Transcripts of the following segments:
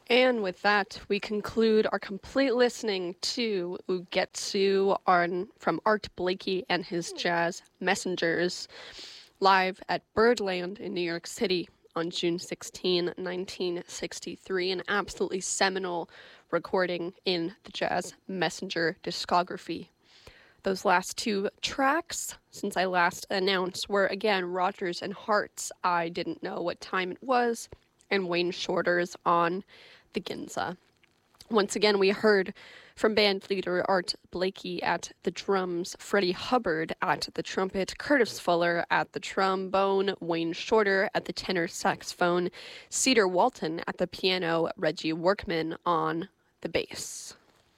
And with that, we conclude our complete listening to Ugetsu from Art Blakey and his Jazz Messengers, live at Birdland in New York City on June 16, 1963, an absolutely seminal recording in the Jazz Messenger discography. Those last two tracks, since I last announced, were again Rodgers and Hart's I Didn't Know What Time It Was, and Wayne Shorter's On the Ginza. Once again, we heard from band leader Art Blakey at the drums, Freddie Hubbard at the trumpet, Curtis Fuller at the trombone, Wayne Shorter at the tenor saxophone, Cedar Walton at the piano, Reggie Workman on the bass.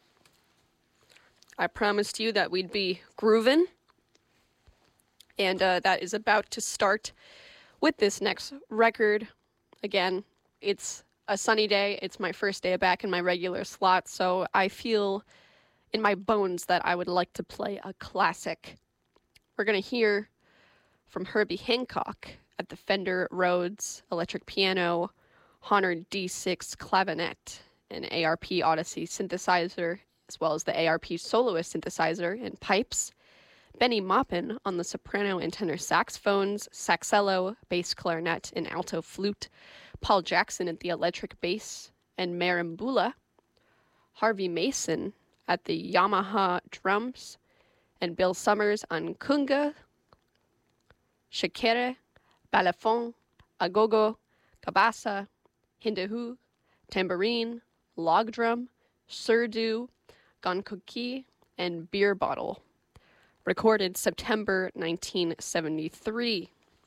I promised you that we'd be grooving, and that is about to start with this next record. Again, it's a sunny day. It's my first day back in my regular slot, so I feel in my bones that I would like to play a classic. We're going to hear from Herbie Hancock at the Fender Rhodes electric piano, Honor D6 clavinet, an ARP Odyssey synthesizer, as well as the ARP soloist synthesizer and pipes, Benny Maupin on the soprano and tenor saxophones, saxello, bass clarinet, and alto flute, Paul Jackson at the electric bass and marimbula, Harvey Mason at the Yamaha drums, and Bill Summers on kunga, shekere, balafon, agogo, kabasa, hindahu, tambourine, log drum, surdu, gonkoki, and beer bottle. Recorded September 1973.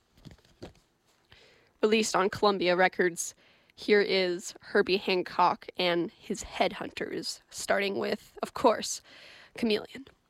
Released on Columbia Records, here is Herbie Hancock and his Headhunters, starting with, of course, Chameleon.